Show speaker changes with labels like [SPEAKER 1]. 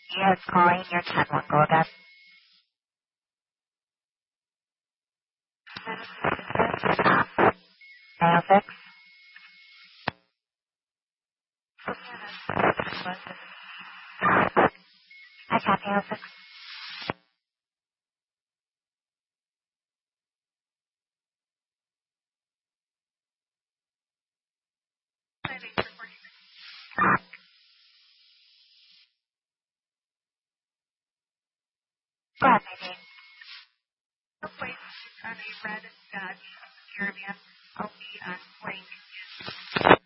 [SPEAKER 1] Yes, calling your 10-1, go again. Mail 6. I copy mail 6. Go ahead, Nadine.
[SPEAKER 2] Place on a red Dodge Caravan. I'll be on plane.